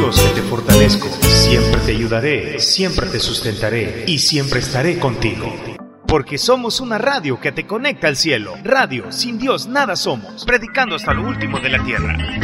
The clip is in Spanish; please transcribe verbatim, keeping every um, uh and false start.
Dios que te fortalezco. Siempre te ayudaré, siempre te sustentaré y siempre estaré contigo. Porque somos una radio que te conecta al cielo. Radio, sin Dios nada somos. Predicando hasta lo último de la tierra.